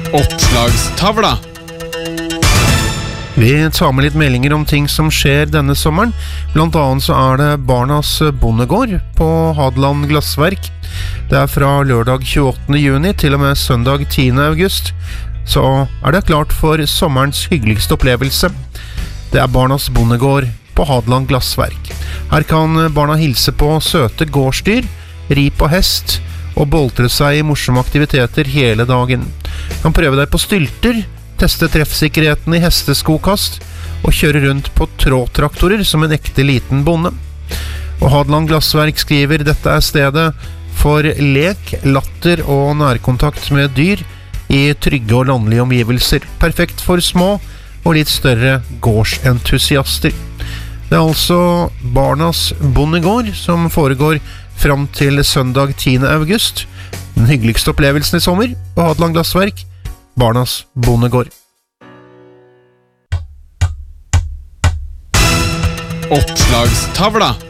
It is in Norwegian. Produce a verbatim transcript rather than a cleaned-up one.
Oppslagstavla. Vi tar med litt meldinger om ting som skjer denne sommeren. Blant annet så er det Barnas Bondegård på Hadeland Glassverk. Det er fra lørdag tjueåttende juni til og med søndag tiende august. Så er det klart for sommerens hyggeligste opplevelse. Det er Barnas Bondegård på Hadeland Glassverk. Her kan barna hilse på søte gårdsdyr, ri på hest og boltre seg i morsomme aktiviteter hele dagen. Kan prøve deg på stylter, teste treffsikkerheten i hesteskokast og kjøre rundt på trådtraktorer som en ekte liten bonde. Og Hadeland Glassverk skriver dette er stedet for lek, latter og nærkontakt med dyr i trygge og landlige omgivelser. Perfekt for små og litt større gårdsentusiaster. Det er altså Barnas Bondegård som foregår fram til søndag tiende august. Den hyggeligste opplevelsen i sommer på Hadeland Glassverk, Barnas Bondegård. Oppslagstavla.